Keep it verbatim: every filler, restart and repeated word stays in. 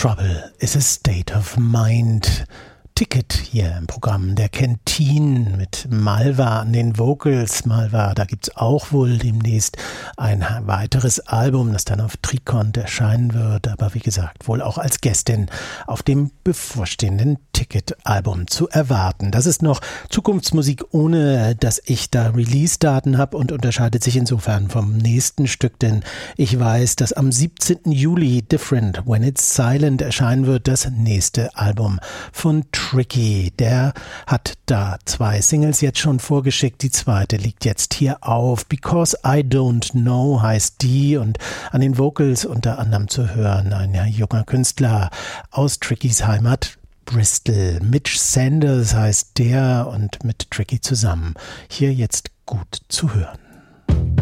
Trouble is a state of mind. Ticket hier im Programm der Canteen mit Malva an den Vocals. Malva, da gibt's auch wohl demnächst ein weiteres Album, das dann auf Trikont erscheinen wird, aber wie gesagt, wohl auch als Gästin auf dem bevorstehenden Ticket-Album zu erwarten. Das ist noch Zukunftsmusik, ohne dass ich da Release-Daten habe und unterscheidet sich insofern vom nächsten Stück, denn ich weiß, dass am siebzehnten Juli Different When It's Silent erscheinen wird, das nächste Album von Tricky. Der hat da zwei Singles jetzt schon vorgeschickt. Die zweite liegt jetzt hier auf. Because I Don't Know heißt die und an den Vocals unter anderem zu hören ein junger Künstler aus Trickys Heimat Bristol. Mitch Sanders heißt der und mit Tricky zusammen. Hier jetzt gut zu hören.